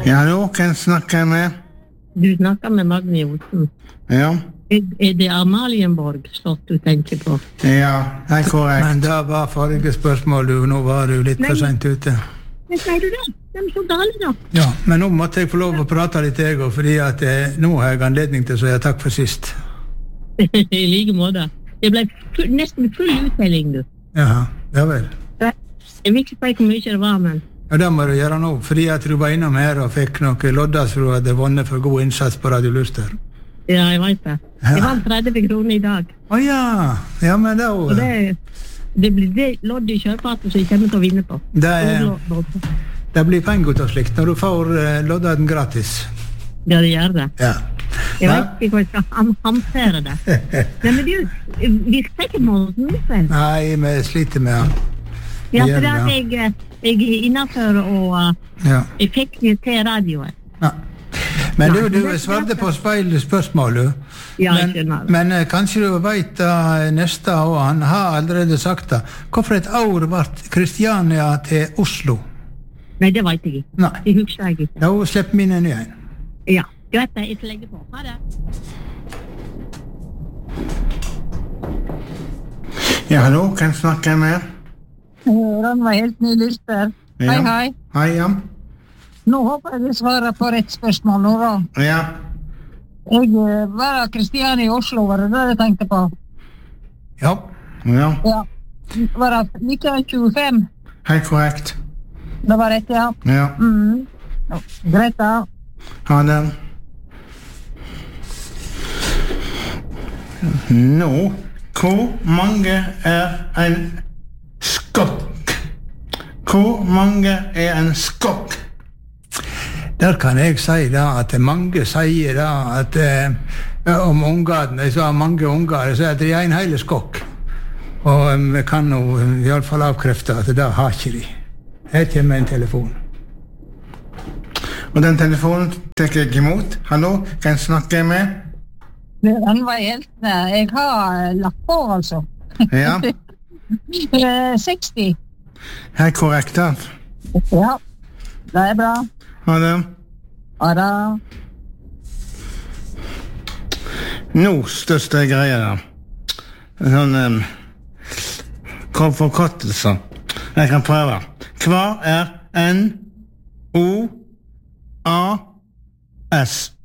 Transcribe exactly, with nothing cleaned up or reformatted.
Ja, hallo, hvem snakker jeg med? Du snakker med Magne Olsen. Ja. Er, er det Amalienborg slott du tenker på? Ja, det er korrekt. Men det var forrige spørsmål, du. Nå var du litt for sent ute. Men sier du det? De er så gale da. Ja, men nå måtte jeg få lov å prate litt, jeg, og fordi at eh, nå har jeg anledning til å si takk for sist. I like måte. Det ble full, nesten full uttelling, du. Jaha, ja vel. Jeg vil ikke si hvor mye det var, men... Ja, det må du gjøre nå, fordi at du var innom her og fikk noen lodder som du hadde vunnet for god innsats på Radio Luster. Ja, jeg vet det. Jeg vant tretti kroner i dag. Å ja, ja, men da... Og det, det blir det lodd i kjøreparten som jeg kommer til å vinne på. Det, det blir penger til slikt når du får uh, lodden gratis. Ja, det gjør det. Ja. Jeg vet ikke hva jeg skal ham hamsere det. Nei, men du, vi skal ikke måten, vel? Nei, vi sliter med han. Ja, for det at jeg, jeg er innenfor og uh, ja. Jeg fikk det til radioen. Ja. Men du, du svarte på speilspørsmålet. Ja, jeg men, skjønner det. men kanskje du vet uh, neste år, han har allerede sagt det. Hvorfor et år ble Kristiania til Oslo? Nei, det vet jeg ikke. Nei. Det husker jeg ikke. Da slipper vi inn en igjen. Ja, greit det, jeg skal legge på. Ha det. Ja, hallo, hvem snakker jeg med? Ranva helt ny Luster. Ja. Hei, hei. Hei, ja. Nå håper jeg du svarer på rett spørsmål nå da. Ja. Jeg var Kristiania i Oslo, var det det jeg tenkte på? Ja. Ja. Ja. Var det nitten tjuefem? Helt korrekt. Det var rett, ja. Ja. Mm. Greit da. Ha det. Nå, hvor mange er en skokk? Hvor mange er en skokk? Der kan jeg si da, at mange sier da, at eh, om ungene, jeg sa mange unger, jeg sier at de er en hele skokk. Og um, vi kan jo i alle fall avkrefte at det har ikke de. Her kommer en telefon. Og den telefonen tek jeg imot. Hallo, hvem snakker jeg med? Den var helt, jeg har lagt på altså. Ja. seksti. Helt korrekt da. Ja, det er bra. Ha det. Ha det. Nå største greia da. Sånn um, forkortelser. Jeg kan prøve. Hva er N O A S?